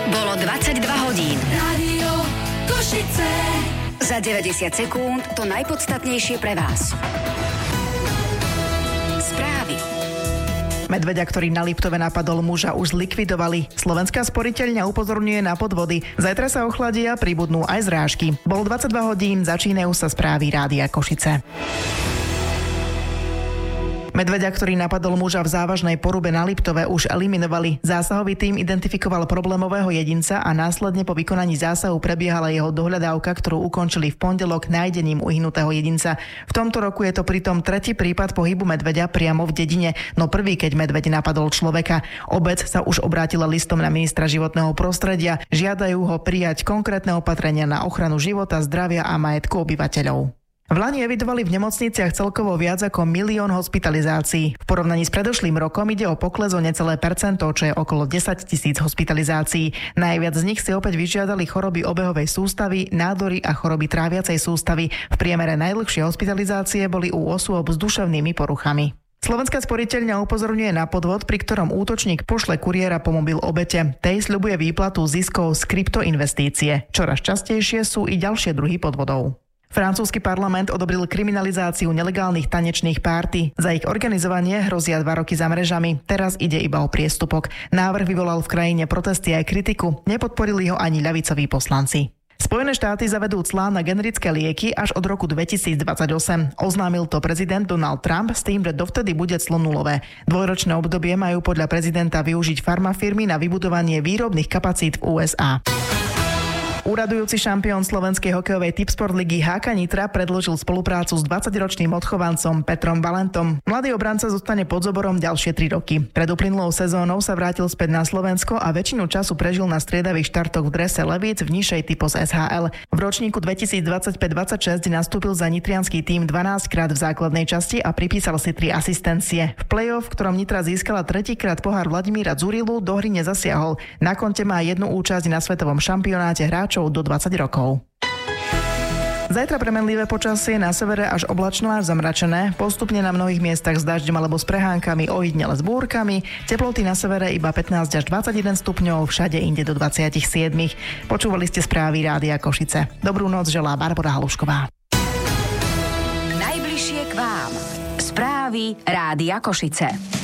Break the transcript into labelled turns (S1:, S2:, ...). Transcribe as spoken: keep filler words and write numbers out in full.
S1: Bolo dvadsaťdva hodín.
S2: Rádio Košice.
S1: Za deväťdesiat sekúnd to najpodstatnejšie pre vás. Správy.
S3: Medveďa, ktorý na Liptove napadol muža, už zlikvidovali. Slovenská sporiteľňa upozorňuje na podvody. Zajtra sa ochladia, pribudnú aj zrážky. Bolo dvadsaťdva hodín, začínajú sa správy Rádia Košice. Medveďa, ktorý napadol muža v závažnej porube na Liptove, už eliminovali. Zásahový tím identifikoval problémového jedinca a následne po vykonaní zásahu prebiehala jeho dohľadávka, ktorú ukončili v pondelok nájdením uhynutého jedinca. V tomto roku je to pritom tretí prípad pohybu medveďa priamo v dedine, no prvý, keď medveď napadol človeka. Obec sa už obrátila listom na ministra životného prostredia, žiadajú ho prijať konkrétne opatrenia na ochranu života, zdravia a majetku obyvateľov. V lani evidovali v nemocniciach celkovo viac ako milión hospitalizácií. V porovnaní s predošlým rokom ide o pokles o necelé percento, čo je okolo desať tisíc hospitalizácií. Najviac z nich si opäť vyžiadali choroby obehovej sústavy, nádory a choroby tráviacej sústavy. V priemere najdlhšie hospitalizácie boli u osôb s duševnými poruchami. Slovenská sporiteľňa upozorňuje na podvod, pri ktorom útočník pošle kuriéra po mobil obete. Tej sľubuje výplatu ziskov z kryptoinvestície. Čoraz častejšie sú i ďalšie druhy podvodov. Francúzsky parlament odobril kriminalizáciu nelegálnych tanečných párty. Za ich organizovanie hrozia dva roky za mrežami. Teraz ide iba o priestupok. Návrh vyvolal v krajine protesty aj kritiku. Nepodporili ho ani ľavicoví poslanci. Spojené štáty zavedú clá na generické lieky až od roku dvetisícdvadsaťosem. Oznámil to prezident Donald Trump s tým, že dovtedy bude clo nulové. Dvojročné obdobie majú podľa prezidenta využiť farmafirmy na vybudovanie výrobných kapacít v ú es á. Úradujúci šampión slovenskej hokejovej Tipsport ligy há ká Nitra predložil spoluprácu s dvadsaťročným odchovancom Petrom Valentom. Mladý obranca zostane pod zoborom ďalšie tri roky. Pred uplynulou sezónou sa vrátil späť na Slovensko a väčšinu času prežil na striedavých štartoch v drese Levíc v nižšej typos es há el. V ročníku dvetisícdvadsaťpäť dvadsaťšesť nastúpil za nitriansky tím dvanásťkrát v základnej časti a pripísal si tri asistencie. V play-off, v ktorom Nitra získala tretíkrát pohár Vladimíra Dzurilu, do hry nezasiahol. Na konte má jednu účasť na svetovom šampionáte hráčov do dvadsať rokov. Zajtra premenlivé počasie, na severe až oblačno až zamračené, postupne na mnohých miestach s dažďom alebo s prehánkami, ojedinele s búrkami, teploty na severe iba pätnásť až dvadsaťjeden stupňov, všade inde do dvadsaťsedem. Počúvali ste správy Rádia Košice. Dobrú noc želá Barbora Halušková.
S1: Najbližšie k vám. Správy Rádia Košice.